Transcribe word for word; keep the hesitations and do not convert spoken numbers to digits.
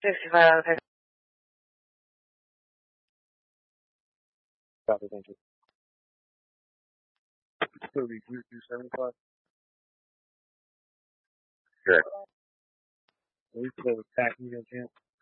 sixty-five out of ten. Copy, thank you. Still be two seventy-five? Correct. At least they'll attack me again.